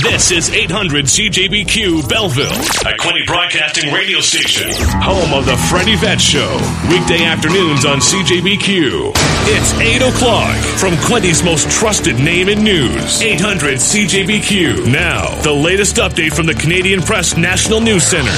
This is 800 CJBQ Belleville, a Quincy Broadcasting radio station, home of the Freddie Vett Show, weekday afternoons on CJBQ. It's 8 o'clock from Quincy's most trusted name in news, 800 CJBQ. Now, the latest update from the Canadian Press National News Center.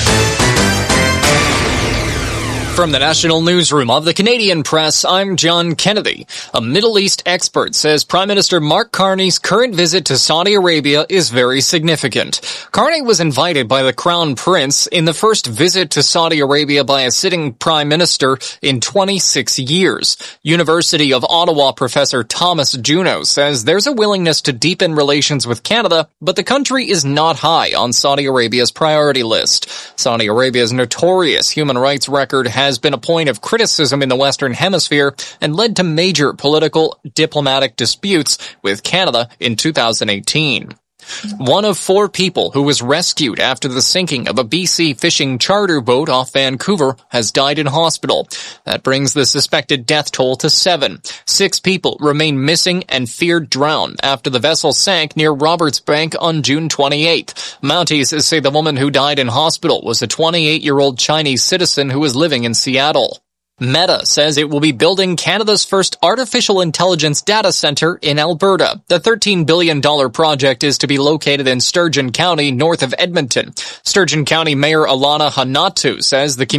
From the National Newsroom of the Canadian Press, I'm John Kennedy. A Middle East expert says Prime Minister Mark Carney's current visit to Saudi Arabia is very significant. Carney was invited by the Crown Prince in the first visit to Saudi Arabia by a sitting Prime Minister in 26 years. University of Ottawa professor Thomas Juneau says there's a willingness to deepen relations with Canada, but the country is not high on Saudi Arabia's priority list. Saudi Arabia's notorious human rights record has been a point of criticism in the Western Hemisphere and led to major political diplomatic disputes with Canada in 2018. One of 4 people who was rescued after the sinking of a BC fishing charter boat off Vancouver has died in hospital. That brings the suspected death toll to 7. 6 people remain missing and feared drowned after the vessel sank near Roberts Bank on June 28th. Mounties say the woman who died in hospital was a 28-year-old Chinese citizen who was living in Seattle. Meta says it will be building Canada's first artificial intelligence data center in Alberta. The $13 billion project is to be located in Sturgeon County, north of Edmonton. Sturgeon County Mayor Alana Hanatu says the